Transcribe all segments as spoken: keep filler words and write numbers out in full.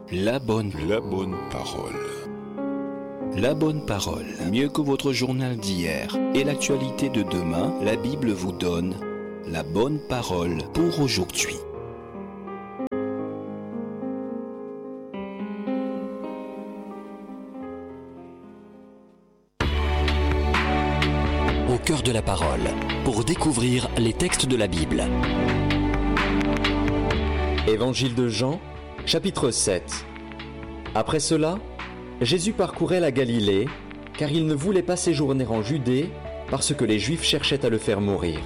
La bonne, la bonne parole. La bonne parole, mieux que votre journal d'hier et l'actualité de demain, la Bible vous donne la bonne parole pour aujourd'hui. Au cœur de la parole, pour découvrir les textes de la Bible. Évangile de Jean, chapitre sept. Après cela, Jésus parcourait la Galilée, car il ne voulait pas séjourner en Judée, parce que les Juifs cherchaient à le faire mourir.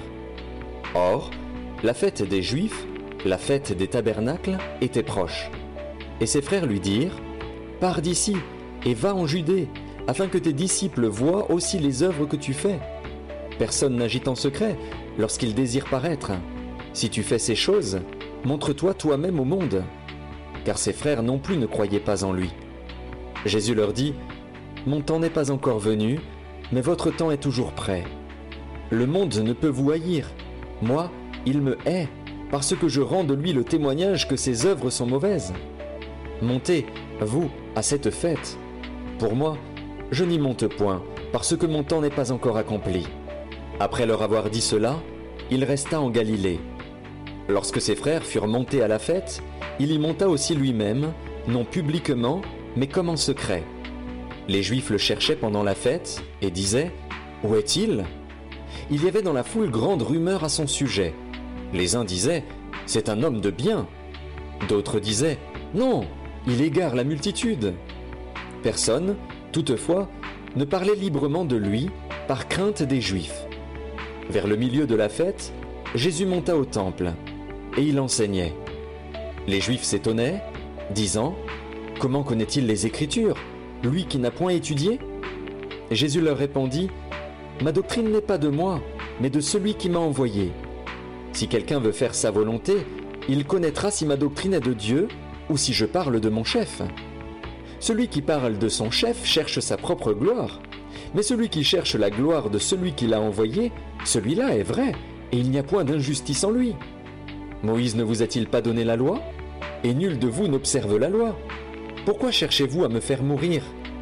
Or, la fête des Juifs, la fête des tabernacles, était proche. Et ses frères lui dirent : « Pars d'ici, et va en Judée, afin que tes disciples voient aussi les œuvres que tu fais. Personne n'agit en secret lorsqu'il désire paraître. Si tu fais ces choses, montre-toi toi-même au monde. » Car ses frères non plus ne croyaient pas en lui. Jésus leur dit : « Mon temps n'est pas encore venu, mais votre temps est toujours prêt. Le monde ne peut vous haïr. Moi, il me hait, parce que je rends de lui le témoignage que ses œuvres sont mauvaises. Montez, vous, à cette fête. Pour moi, je n'y monte point, parce que mon temps n'est pas encore accompli. » Après leur avoir dit cela, il resta en Galilée. Lorsque ses frères furent montés à la fête, il y monta aussi lui-même, non publiquement, mais comme en secret. Les Juifs le cherchaient pendant la fête et disaient : « Où est-il ? » Il y avait dans la foule grande rumeur à son sujet. Les uns disaient : « C'est un homme de bien ». D'autres disaient : « Non, il égare la multitude ». Personne, toutefois, ne parlait librement de lui par crainte des Juifs. Vers le milieu de la fête, Jésus monta au temple, et il enseignait. Les Juifs s'étonnaient, disant : « Comment connaît-il les Écritures, lui qui n'a point étudié ?» Jésus leur répondit : « Ma doctrine n'est pas de moi, mais de celui qui m'a envoyé. Si quelqu'un veut faire sa volonté, il connaîtra si ma doctrine est de Dieu ou si je parle de mon chef. Celui qui parle de son chef cherche sa propre gloire, mais celui qui cherche la gloire de celui qui l'a envoyé, celui-là est vrai, et il n'y a point d'injustice en lui. Moïse ne vous a-t-il pas donné la loi ? Et nul de vous n'observe la loi. Pourquoi cherchez-vous à me faire mourir ? »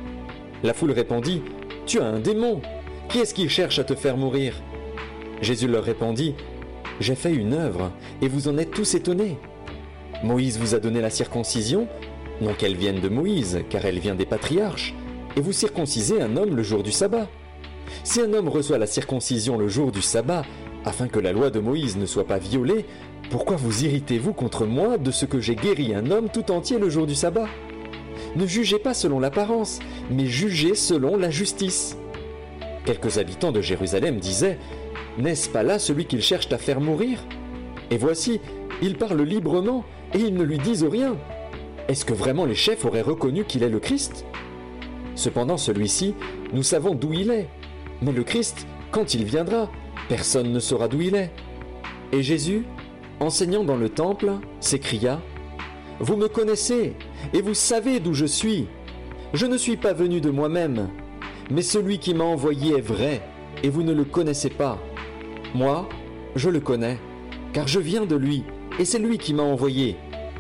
La foule répondit : « Tu as un démon. Qui est-ce qui cherche à te faire mourir ?» Jésus leur répondit : « J'ai fait une œuvre, et vous en êtes tous étonnés. Moïse vous a donné la circoncision, non qu'elle vienne de Moïse, car elle vient des patriarches, et vous circoncisez un homme le jour du sabbat. Si un homme reçoit la circoncision le jour du sabbat, afin que la loi de Moïse ne soit pas violée, pourquoi vous irritez-vous contre moi de ce que j'ai guéri un homme tout entier le jour du sabbat ? Ne jugez pas selon l'apparence, mais jugez selon la justice. » Quelques habitants de Jérusalem disaient : « N'est-ce pas là celui qu'ils cherchent à faire mourir ? Et voici, il parle librement et ils ne lui disent rien. Est-ce que vraiment les chefs auraient reconnu qu'il est le Christ ? Cependant celui-ci, nous savons d'où il est. Mais le Christ, quand il viendra, personne ne saura d'où il est. » Et Jésus, enseignant dans le temple, s'écria : « Vous me connaissez, et vous savez d'où je suis. Je ne suis pas venu de moi-même, mais celui qui m'a envoyé est vrai, et vous ne le connaissez pas. Moi, je le connais, car je viens de lui, et c'est lui qui m'a envoyé. »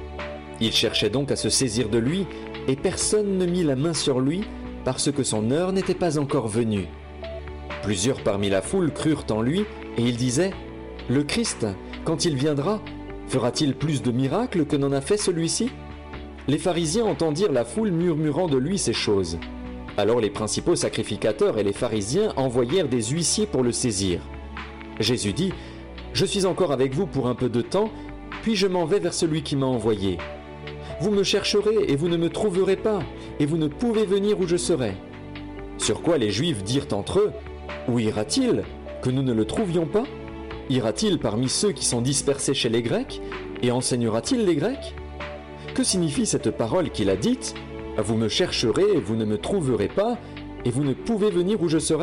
Il cherchait donc à se saisir de lui, et personne ne mit la main sur lui, parce que son heure n'était pas encore venue. Plusieurs parmi la foule crurent en lui, et ils disaient : « Le Christ, quand il viendra, fera-t-il plus de miracles que n'en a fait celui-ci ?» Les pharisiens entendirent la foule murmurant de lui ces choses. Alors les principaux sacrificateurs et les pharisiens envoyèrent des huissiers pour le saisir. Jésus dit : « Je suis encore avec vous pour un peu de temps, puis je m'en vais vers celui qui m'a envoyé. Vous me chercherez et vous ne me trouverez pas, et vous ne pouvez venir où je serai. » Sur quoi les Juifs dirent entre eux : « Où ira-t-il, que nous ne le trouvions pas ? Ira-t-il parmi ceux qui sont dispersés chez les Grecs, et enseignera-t-il les Grecs ? Que signifie cette parole qu'il a dite : « Vous me chercherez et vous ne me trouverez pas, et vous ne pouvez venir où je serai ?»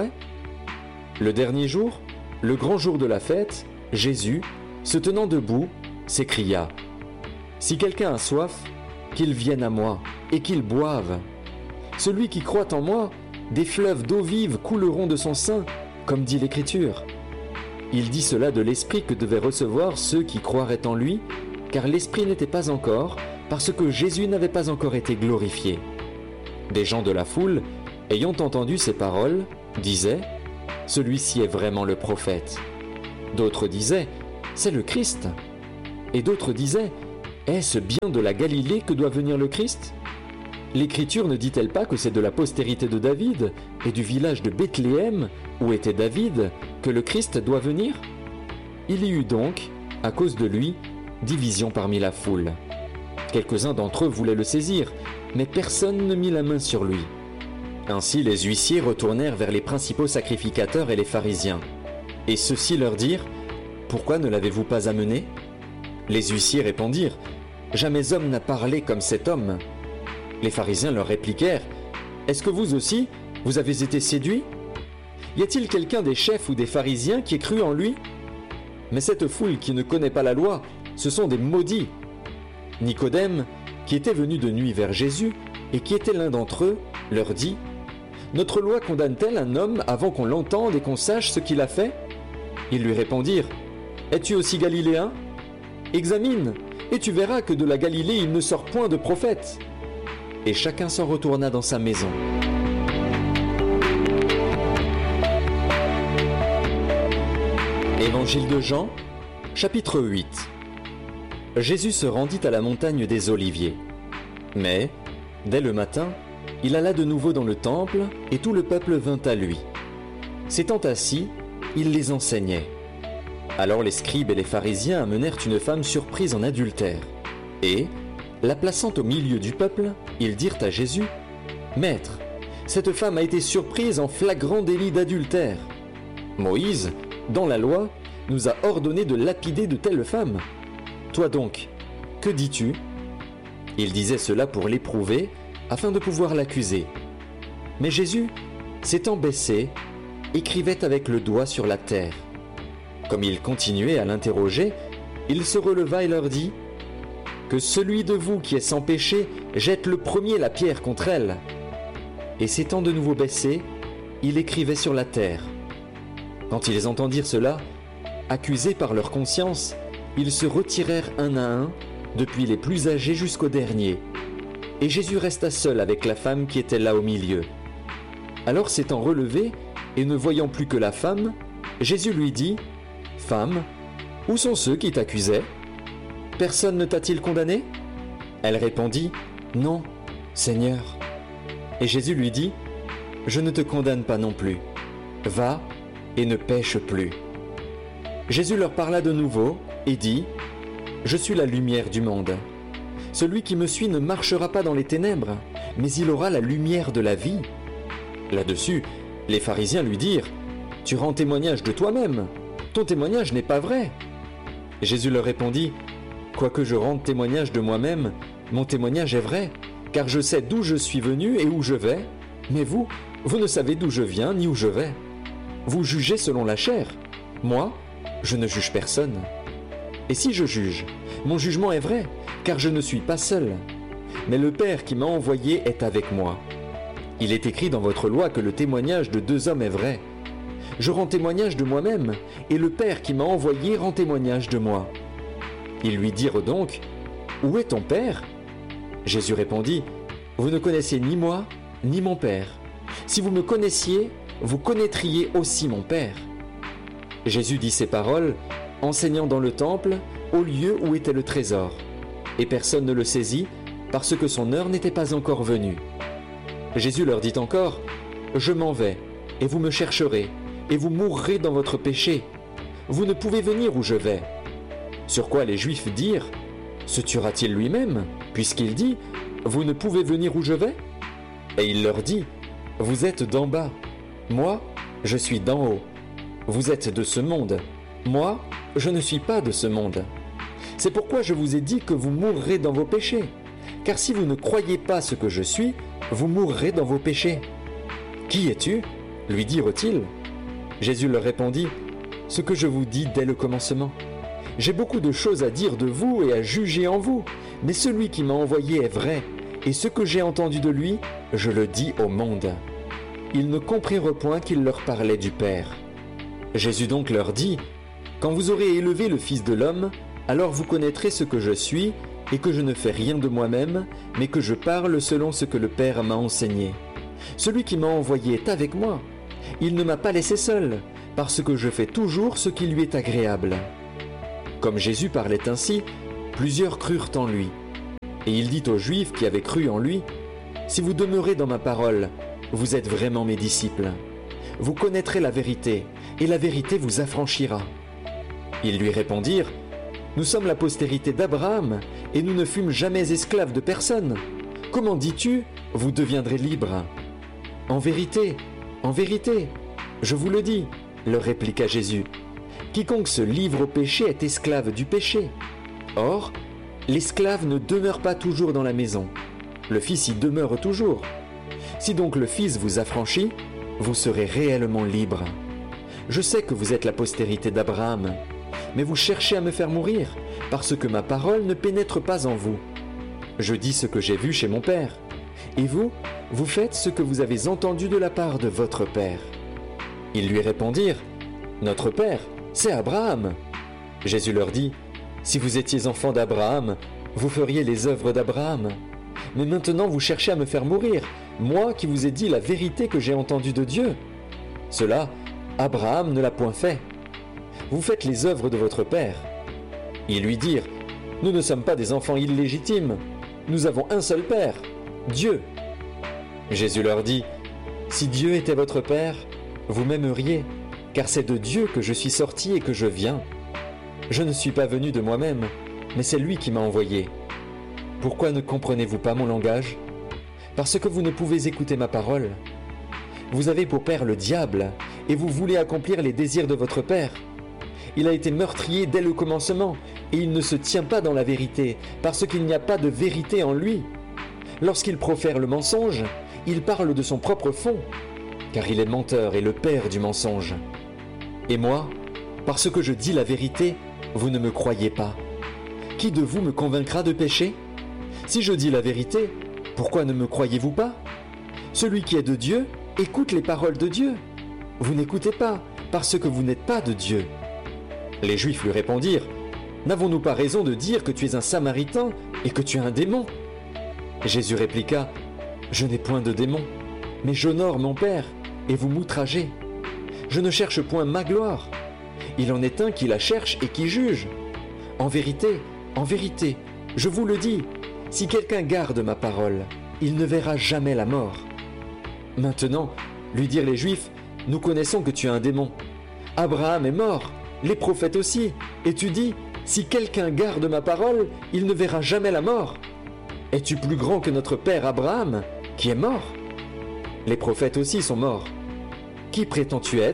Le dernier jour, le grand jour de la fête, Jésus, se tenant debout, s'écria : « Si quelqu'un a soif, qu'il vienne à moi, et qu'il boive. Celui qui croit en moi, des fleuves d'eau vive couleront de son sein, comme dit l'Écriture. » Il dit cela de l'Esprit que devaient recevoir ceux qui croiraient en lui, car l'Esprit n'était pas encore, parce que Jésus n'avait pas encore été glorifié. Des gens de la foule, ayant entendu ces paroles, disaient « Celui-ci est vraiment le prophète ». D'autres disaient « C'est le Christ ». Et d'autres disaient « Est-ce bien de la Galilée que doit venir le Christ ? L'Écriture ne dit-elle pas que c'est de la postérité de David et du village de Bethléem, où était David, que le Christ doit venir ?» Il y eut donc, à cause de lui, division parmi la foule. Quelques-uns d'entre eux voulaient le saisir, mais personne ne mit la main sur lui. Ainsi les huissiers retournèrent vers les principaux sacrificateurs et les pharisiens. Et ceux-ci leur dirent « Pourquoi ne l'avez-vous pas amené ?» Les huissiers répondirent « Jamais homme n'a parlé comme cet homme. » Les pharisiens leur répliquèrent « Est-ce que vous aussi, vous avez été séduits ? Y a-t-il quelqu'un des chefs ou des pharisiens qui ait cru en lui ? Mais cette foule qui ne connaît pas la loi, ce sont des maudits. » Nicodème, qui était venu de nuit vers Jésus et qui était l'un d'entre eux, leur dit « Notre loi condamne-t-elle un homme avant qu'on l'entende et qu'on sache ce qu'il a fait ?» Ils lui répondirent « Es-tu aussi galiléen ? Examine, et tu verras que de la Galilée il ne sort point de prophète. » Et chacun s'en retourna dans sa maison. Évangile de Jean, chapitre huit. Jésus se rendit à la montagne des Oliviers. Mais, dès le matin, il alla de nouveau dans le temple, et tout le peuple vint à lui. S'étant assis, il les enseignait. Alors les scribes et les pharisiens amenèrent une femme surprise en adultère. Et, la plaçant au milieu du peuple, ils dirent à Jésus « Maître, cette femme a été surprise en flagrant délit d'adultère. Moïse, dans la loi, nous a ordonné de lapider de telles femmes. Toi donc, que dis-tu » Il disait cela pour l'éprouver, afin de pouvoir l'accuser. Mais Jésus, s'étant baissé, écrivait avec le doigt sur la terre. Comme il continuait à l'interroger, il se releva et leur dit « Que celui de vous qui est sans péché jette le premier la pierre contre elle. » Et s'étant de nouveau baissé, il écrivait sur la terre. Quand ils entendirent cela, accusés par leur conscience, ils se retirèrent un à un, depuis les plus âgés jusqu'au dernier. Et Jésus resta seul avec la femme qui était là au milieu. Alors s'étant relevé, et ne voyant plus que la femme, Jésus lui dit « Femme, où sont ceux qui t'accusaient ? Personne ne t'a-t-il condamné ?» Elle répondit « Non, Seigneur. » Et Jésus lui dit « Je ne te condamne pas non plus. Va et ne pêche plus. » Jésus leur parla de nouveau et dit « Je suis la lumière du monde. Celui qui me suit ne marchera pas dans les ténèbres, mais il aura la lumière de la vie. » Là-dessus, les pharisiens lui dirent « Tu rends témoignage de toi-même. Ton témoignage n'est pas vrai. » Jésus leur répondit « Quoique je rende témoignage de moi-même, mon témoignage est vrai, car je sais d'où je suis venu et où je vais, mais vous, vous ne savez d'où je viens ni où je vais. Vous jugez selon la chair. Moi, je ne juge personne. Et si je juge, mon jugement est vrai, car je ne suis pas seul. Mais le Père qui m'a envoyé est avec moi. Il est écrit dans votre loi que le témoignage de deux hommes est vrai. Je rends témoignage de moi-même, et le Père qui m'a envoyé rend témoignage de moi. » Ils lui dirent donc « Où est ton Père ?» Jésus répondit « Vous ne connaissez ni moi, ni mon Père. Si vous me connaissiez, vous connaîtriez aussi mon Père. » Jésus dit ces paroles, enseignant dans le temple, au lieu où était le trésor. Et personne ne le saisit, parce que son heure n'était pas encore venue. Jésus leur dit encore « Je m'en vais, et vous me chercherez, et vous mourrez dans votre péché. Vous ne pouvez venir où je vais. » Sur quoi les Juifs dirent « Se tuera-t-il lui-même, puisqu'il dit « Vous ne pouvez venir où je vais ?» Et il leur dit « Vous êtes d'en bas, moi, je suis d'en haut. Vous êtes de ce monde, moi, je ne suis pas de ce monde. C'est pourquoi je vous ai dit que vous mourrez dans vos péchés. Car si vous ne croyez pas ce que je suis, vous mourrez dans vos péchés. » « Qui es-tu » lui dirent-ils. Jésus leur répondit « Ce que je vous dis dès le commencement. J'ai beaucoup de choses à dire de vous et à juger en vous, mais celui qui m'a envoyé est vrai, et ce que j'ai entendu de lui, je le dis au monde. » Ils ne comprirent point qu'il leur parlait du Père. Jésus donc leur dit « Quand vous aurez élevé le Fils de l'homme, alors vous connaîtrez ce que je suis, et que je ne fais rien de moi-même, mais que je parle selon ce que le Père m'a enseigné. Celui qui m'a envoyé est avec moi. Il ne m'a pas laissé seul, parce que je fais toujours ce qui lui est agréable. » Comme Jésus parlait ainsi, plusieurs crurent en lui. Et il dit aux Juifs qui avaient cru en lui, « Si vous demeurez dans ma parole, vous êtes vraiment mes disciples. Vous connaîtrez la vérité, et la vérité vous affranchira. » Ils lui répondirent, « Nous sommes la postérité d'Abraham, et nous ne fûmes jamais esclaves de personne. Comment dis-tu, vous deviendrez libres ? » « En vérité, en vérité, je vous le dis, leur répliqua Jésus, quiconque se livre au péché est esclave du péché. Or, l'esclave ne demeure pas toujours dans la maison, le Fils y demeure toujours. Si donc le Fils vous affranchit, vous serez réellement libre. Je sais que vous êtes la postérité d'Abraham, mais vous cherchez à me faire mourir, parce que ma parole ne pénètre pas en vous. Je dis ce que j'ai vu chez mon Père, et vous, vous faites ce que vous avez entendu de la part de votre Père. » Ils lui répondirent, « Notre Père, c'est Abraham. » Jésus leur dit, « Si vous étiez enfants d'Abraham, vous feriez les œuvres d'Abraham. Mais maintenant vous cherchez à me faire mourir, moi qui vous ai dit la vérité que j'ai entendue de Dieu. Cela, Abraham ne l'a point fait. Vous faites les œuvres de votre Père. » Ils lui dirent, « Nous ne sommes pas des enfants illégitimes. Nous avons un seul Père, Dieu. » Jésus leur dit, « Si Dieu était votre Père, vous m'aimeriez, car c'est de Dieu que je suis sorti et que je viens. Je ne suis pas venu de moi-même, mais c'est lui qui m'a envoyé. Pourquoi ne comprenez-vous pas mon langage ? Parce que vous ne pouvez écouter ma parole. Vous avez pour père le diable, et vous voulez accomplir les désirs de votre père. Il a été meurtrier dès le commencement, et il ne se tient pas dans la vérité, parce qu'il n'y a pas de vérité en lui. Lorsqu'il profère le mensonge, il parle de son propre fond, car il est menteur et le père du mensonge. Et moi, parce que je dis la vérité, vous ne me croyez pas. Qui de vous me convaincra de péché ? Si je dis la vérité, pourquoi ne me croyez-vous pas ? Celui qui est de Dieu, écoute les paroles de Dieu. Vous n'écoutez pas, parce que vous n'êtes pas de Dieu. » Les Juifs lui répondirent, « N'avons-nous pas raison de dire que tu es un Samaritain et que tu es un démon ?» Jésus répliqua, « Je n'ai point de démon, mais j'honore mon Père, et vous m'outragez. Je ne cherche point ma gloire. Il en est un qui la cherche et qui juge. En vérité, en vérité, je vous le dis, si quelqu'un garde ma parole, il ne verra jamais la mort. » Maintenant, lui dirent les Juifs, « Nous connaissons que tu es un démon. Abraham est mort, les prophètes aussi, et tu dis, si quelqu'un garde ma parole, il ne verra jamais la mort. Es-tu plus grand que notre père Abraham, qui est mort ? Les prophètes aussi sont morts. Qui prétends-tu être ? »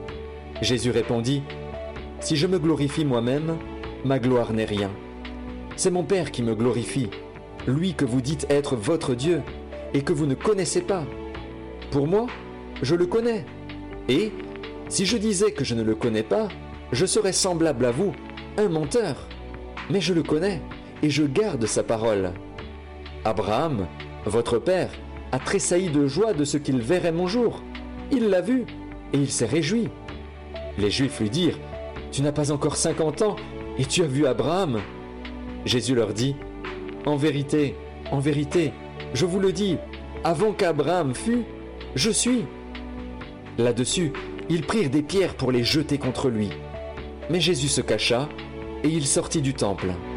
Jésus répondit, « Si je me glorifie moi-même, ma gloire n'est rien. C'est mon Père qui me glorifie, lui que vous dites être votre Dieu, et que vous ne connaissez pas. Pour moi, je le connais. Et, si je disais que je ne le connais pas, je serais semblable à vous, un menteur. Mais je le connais, et je garde sa parole. Abraham, votre père, a tressailli de joie de ce qu'il verrait mon jour. Il l'a vu, et il s'est réjoui. » Les Juifs lui dirent, « Tu n'as pas encore cinquante ans, et tu as vu Abraham ?» Jésus leur dit, « En vérité, en vérité, je vous le dis, avant qu'Abraham fût, je suis. » Là-dessus, ils prirent des pierres pour les jeter contre lui. Mais Jésus se cacha, et il sortit du temple.